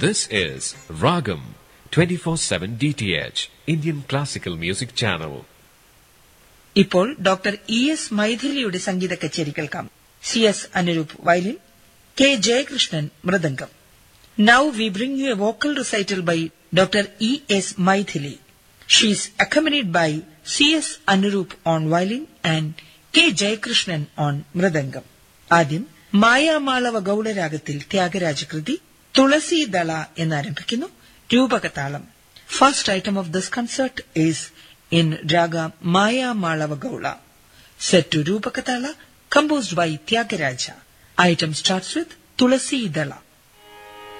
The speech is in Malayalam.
This is Ragam 24/7 DTH Indian Classical Music Channel. ഇപ്പോൾ ഡോക്ടർ E.S. മൈഥിലിയുടെ സംഗീത കച്ചേരി കേൾക്കാം. C.S. Anuroop violin, K. Jayakrishnan mridangam. Now we bring you a vocal recital by Dr. E.S. Maithili. She is accompanied by C.S. Anurup on violin and K. Jayakrishnan on mridangam. ആദ്യം Mayamalava ഗൗളരാഗത്തിൽ ത്യാഗരാജകൃതി തുളസീദള എന്നാരംഭിക്കുന്നു. രൂപകതാളം. First item of this concert is in Raga Mayamalawa Gaula, set to Rupakatala, composed by Tyagaraja. Item starts with Tulasi Dala.